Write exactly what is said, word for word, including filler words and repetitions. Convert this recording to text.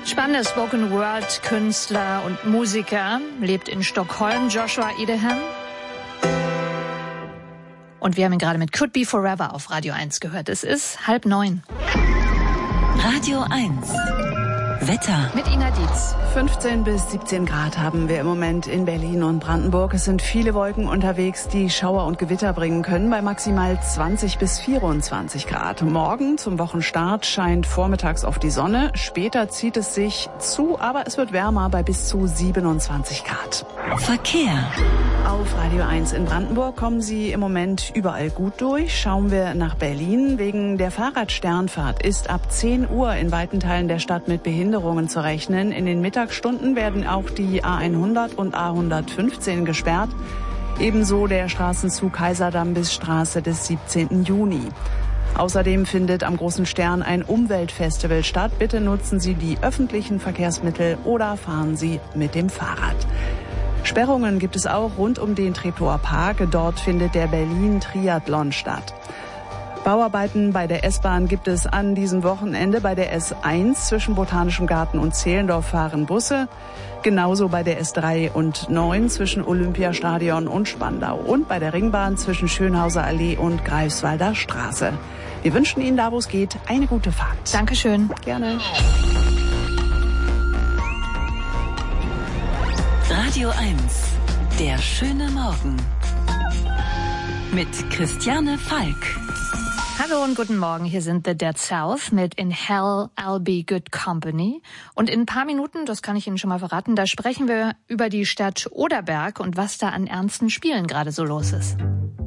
Spannender Spoken-Word-Künstler und Musiker, lebt in Stockholm, Joshua Ideham. Und wir haben ihn gerade mit Could Be Forever auf Radio eins gehört. Es ist halb neun. Radio eins. Wetter. Mit Ina Dietz. fünfzehn bis siebzehn Grad haben wir im Moment in Berlin und Brandenburg. Es sind viele Wolken unterwegs, die Schauer und Gewitter bringen können, bei maximal zwanzig bis vierundzwanzig Grad. Morgen zum Wochenstart scheint vormittags oft die Sonne. Später zieht es sich zu, aber es wird wärmer bei bis zu siebenundzwanzig Grad. Verkehr. Auf Radio eins in Brandenburg kommen Sie im Moment überall gut durch. Schauen wir nach Berlin. Wegen der Fahrradsternfahrt ist ab zehn Uhr in weiten Teilen der Stadt mit Behinderungen zu rechnen. In den Mittagsstunden werden auch die A hundert und A hundertfünfzehn gesperrt. Ebenso der Straßenzug Kaiserdamm bis Straße des siebzehnten Juni. Außerdem findet am Großen Stern ein Umweltfestival statt. Bitte nutzen Sie die öffentlichen Verkehrsmittel oder fahren Sie mit dem Fahrrad. Sperrungen gibt es auch rund um den Treptower Park. Dort findet der Berlin Triathlon statt. Bauarbeiten bei der S-Bahn gibt es an diesem Wochenende. Bei der S eins zwischen Botanischem Garten und Zehlendorf fahren Busse. Genauso bei der S drei und neun zwischen Olympiastadion und Spandau. Und bei der Ringbahn zwischen Schönhauser Allee und Greifswalder Straße. Wir wünschen Ihnen, da wo es geht, eine gute Fahrt. Dankeschön. Gerne. Radio eins. Der schöne Morgen. Mit Christiane Falk. Hallo und guten Morgen, hier sind The Dead South mit In Hell I'll Be Good Company. Und in ein paar Minuten, das kann ich Ihnen schon mal verraten, da sprechen wir über die Stadt Oderberg und was da an ernsten Spielen gerade so los ist.